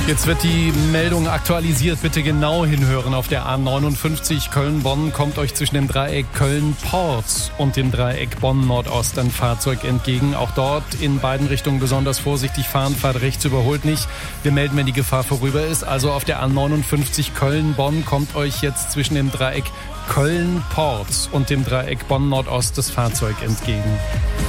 Jetzt wird die Meldung aktualisiert. Bitte genau hinhören. Auf der A59 Köln-Bonn kommt euch zwischen dem Dreieck Köln-Porz und dem Dreieck Bonn-Nordost ein Fahrzeug entgegen. Auch dort in beiden Richtungen besonders vorsichtig fahren. Fahrt rechts, überholt nicht. Wir melden, wenn die Gefahr vorüber ist. Also auf der A59 Köln-Bonn kommt euch jetzt zwischen dem Dreieck Köln-Porz und dem Dreieck Bonn-Nordost das Fahrzeug entgegen.